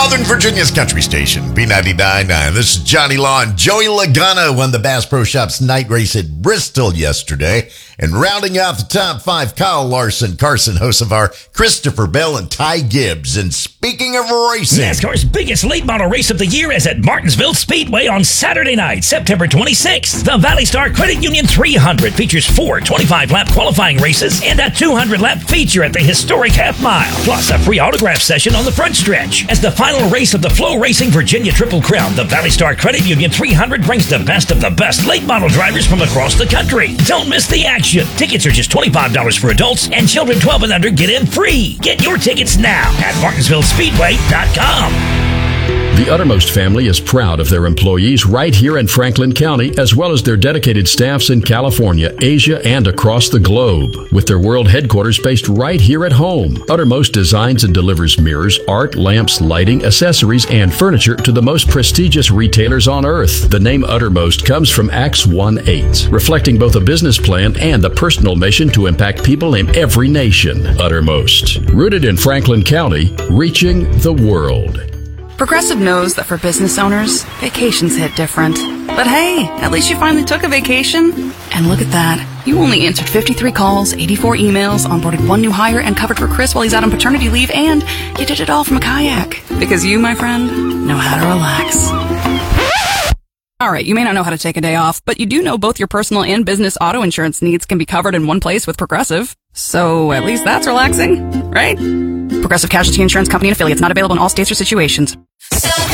Northern Virginia's country station, B99.9. This is Johnny Law, and Joey Logano won the Bass Pro Shops night race at Bristol yesterday. And rounding out the top five, Kyle Larson, Carson Hocevar, Christopher Bell, and Ty Gibbs. And speaking of racing, NASCAR's biggest late model race of the year is at Martinsville Speedway on Saturday night, September 26th. The Valley Star Credit Union 300 features 4 25-lap qualifying races and a 200-lap feature at the historic half mile, plus a free autograph session on the front stretch. As the final race of the Flow Racing Virginia Triple Crown, the Valley Star Credit Union 300 brings the best of the best late model drivers from across the country. Don't miss the action. Tickets are just $25 for adults, and children 12 and under get in free. Get your tickets now at martinsvillespeedway.com. The Uttermost family is proud of their employees right here in Franklin County, as well as their dedicated staffs in California, Asia, and across the globe. With their world headquarters based right here at home, Uttermost designs and delivers mirrors, art, lamps, lighting, accessories, and furniture to the most prestigious retailers on earth. The name Uttermost comes from Acts 1:8, reflecting both a business plan and the personal mission to impact people in every nation. Uttermost, rooted in Franklin County, reaching the world. Progressive knows that for business owners, vacations hit different. But hey, at least you finally took a vacation. And look at that. You only answered 53 calls, 84 emails, onboarded 1 new hire, and covered for Chris while he's out on paternity leave, and you did it all from a kayak. Because you, my friend, know how to relax. Alright, you may not know how to take a day off, but you do know both your personal and business auto insurance needs can be covered in one place with Progressive. So at least that's relaxing, right? Progressive Casualty Insurance Company and affiliates, not available in all states or situations.